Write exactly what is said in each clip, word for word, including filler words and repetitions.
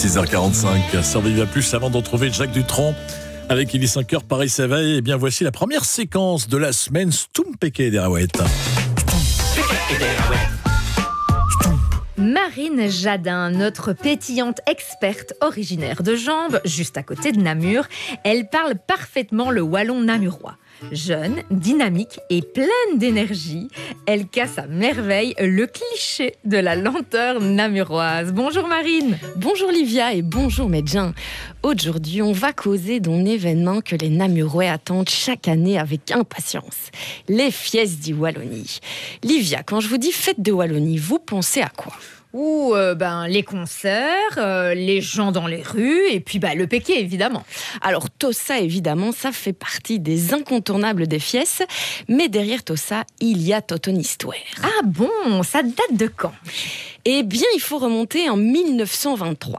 six heures quarante-cinq, Survivre Plus avant de retrouver Jacques Dutronc. Avec il est cinq heures, Paris s'éveille. Et bien voici la première séquence de la semaine. Stumpeke et Derawet. Marine Jadin, notre pétillante experte originaire de Jambes, juste à côté de Namur, elle parle parfaitement le wallon namurois. Jeune, dynamique et pleine d'énergie, elle casse à merveille le cliché de la lenteur namuroise. Bonjour Marine. Bonjour Livia et bonjour Medjin. Aujourd'hui, on va causer d'un événement que les Namurois attendent chaque année avec impatience. Les Fiestas di Wallonie. Livia, quand je vous dis fête de Wallonie, vous pensez à quoi ? Ou euh, ben, les concerts, euh, les gens dans les rues, et puis ben, le péké, évidemment. Alors, tout ça, évidemment, ça fait partie des incontournables des Fiestas, mais derrière tout ça, il y a toute une histoire. Ah bon, ça date de quand ? Eh bien, il faut remonter en mille neuf cent vingt-trois.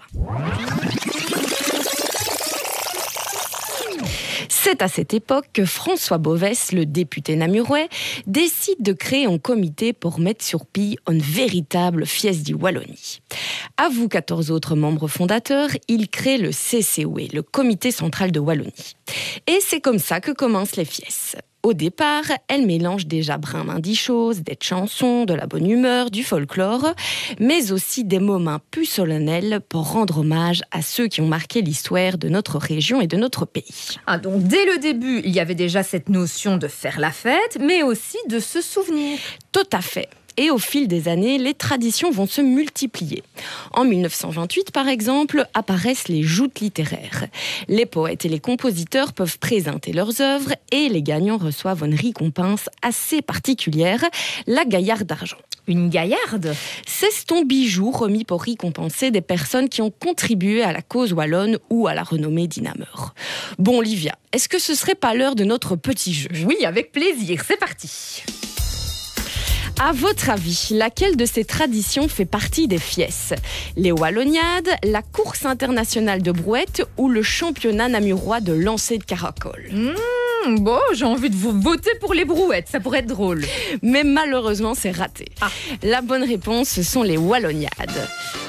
C'est à cette époque que François Bovès, le député namurois, décide de créer un comité pour mettre sur pied une véritable Fiesta di Wallonie. À vous, quatorze autres membres fondateurs, il crée le C C W, le Comité central de Wallonie. Et c'est comme ça que commencent les Fiestas. Au départ, elle mélange déjà brin des choses, des chansons, de la bonne humeur, du folklore, mais aussi des moments plus solennels pour rendre hommage à ceux qui ont marqué l'histoire de notre région et de notre pays. Ah, donc dès le début, il y avait déjà cette notion de faire la fête, mais aussi de se souvenir. Tout à fait. Et au fil des années, les traditions vont se multiplier. En mille neuf cent vingt-huit, par exemple, apparaissent les joutes littéraires. Les poètes et les compositeurs peuvent présenter leurs œuvres et les gagnants reçoivent une récompense assez particulière, la Gaillarde d'argent. Une gaillarde ? C'est ton bijou remis pour récompenser des personnes qui ont contribué à la cause wallonne ou à la renommée d'Inamur. Bon, Livia, est-ce que ce serait pas l'heure de notre petit jeu ? Oui, avec plaisir, c'est parti. À votre avis, laquelle de ces traditions fait partie des Fiestas ? Les Walloniades, la course internationale de brouette ou le championnat namurois de lancer de caracol ? Mmh, bon, j'ai envie de vous voter pour les brouettes, ça pourrait être drôle. Mais malheureusement, c'est raté. Ah. La bonne réponse, ce sont les Walloniades.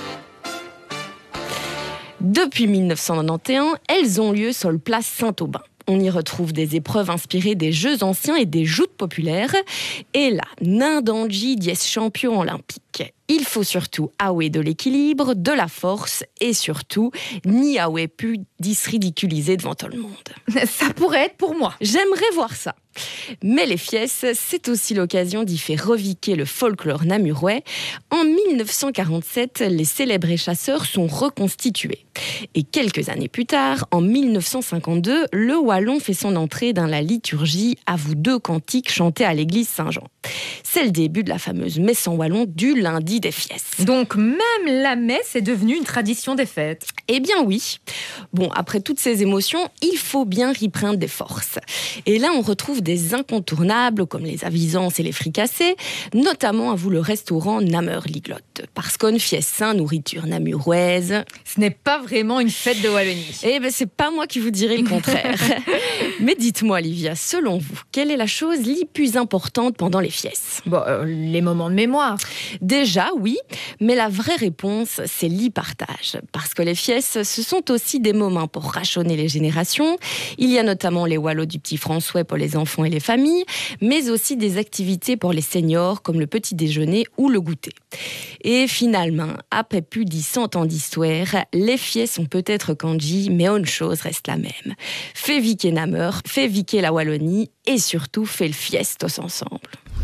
Depuis mille neuf cent quatre-vingt-onze, elles ont lieu sur le place Saint-Aubin. On y retrouve des épreuves inspirées des jeux anciens et des joutes populaires. Et là, Nindanji dies champion olympique. Il faut surtout aouer de l'équilibre, de la force et surtout ni aouer pu disridiculiser devant tout le monde. Ça pourrait être pour moi. J'aimerais voir ça. Mais les Fiestas, c'est aussi l'occasion d'y faire reviquer le folklore namurois. En mille neuf cent quarante-sept, les célébrés chasseurs sont reconstitués. Et quelques années plus tard, en mille neuf cent cinquante-deux, le wallon fait son entrée dans la liturgie à vous deux cantiques chantés à l'église Saint-Jean. C'est le début de la fameuse messe en wallon du lundi des Fiestas. Donc même la messe est devenue une tradition des fêtes. Eh bien oui. Bon, après toutes ces émotions, il faut bien y prendre des forces. Et là, on retrouve des incontournables comme les avisances et les fricassés, notamment à vous le restaurant Namur Liglotte. Parce qu'une fiesta, nourriture namuroise, ce n'est pas vraiment une fête de Wallonie. Eh bien, c'est pas moi qui vous dirai le contraire. Mais dites-moi, Livia, selon vous, quelle est la chose la plus importante pendant les fiestas ? Bon, euh, les moments de mémoire. Déjà, oui, mais la vraie réponse, c'est l'e-partage. Parce que les fiestas, ce sont aussi des moments pour rachetonner les générations. Il y a notamment les wallots du petit François pour les enfants et les familles, mais aussi des activités pour les seniors, comme le petit déjeuner ou le goûter. Et finalement, après plus de cent ans d'histoire, les fiestas sont peut-être kanji, mais une chose reste la même. Fait viquer Namur, fait viquer la Wallonie, et surtout, fait le fiestos ensemble.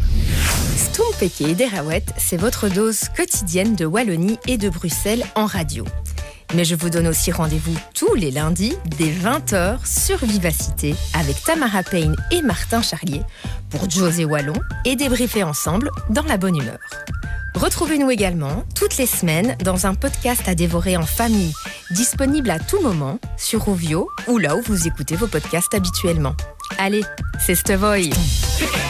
Stumpeke et Derawet, c'est votre dose quotidienne de Wallonie et de Bruxelles en radio. Mais je vous donne aussi rendez-vous tous les lundis dès vingt heures sur Vivacité avec Tamara Payne et Martin Charlier pour José Wallon et débriefer ensemble dans la bonne humeur. Retrouvez-nous également toutes les semaines dans un podcast à dévorer en famille, disponible à tout moment sur Rovio ou là où vous écoutez vos podcasts habituellement. Allez, c'est Stevoy.